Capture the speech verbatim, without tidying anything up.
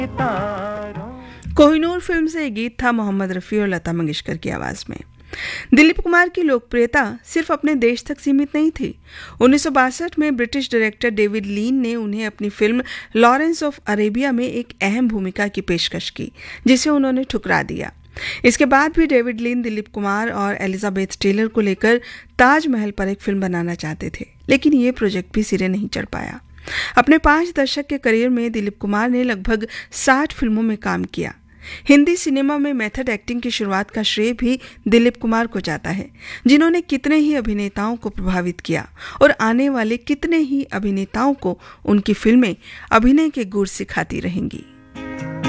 Kohinoor film से ये गीत था मोहम्मद रफ़ी और लता मंगेशकर की आवाज में। दिलीप कुमार की लोकप्रियता सिर्फ अपने देश तक सीमित नहीं थी। उन्नीस सौ बासठ में ब्रिटिश डायरेक्टर डेविड लीन ने उन्हें अपनी फिल्म लॉरेंस ऑफ अरेबिया में एक अहम भूमिका की पेशकश की, जिसे उन्होंने ठुकरा दिया। इसके बाद भी डेविड लीन दिलीप कुमार और एलिजाबेथ टेलर को लेकर ताजमहल पर एक फिल्म बनाना चाहते थे, लेकिन ये प्रोजेक्ट भी सिरे नहीं चढ़ पाया। अपने पांच दशक के करियर में दिलीप कुमार ने लगभग साठ फिल्मों में काम किया। हिंदी सिनेमा में मेथड एक्टिंग की शुरुआत का श्रेय भी दिलीप कुमार को जाता है, जिन्होंने कितने ही अभिनेताओं को प्रभावित किया और आने वाले कितने ही अभिनेताओं को उनकी फिल्में अभिनय के गुर सिखाती रहेंगी।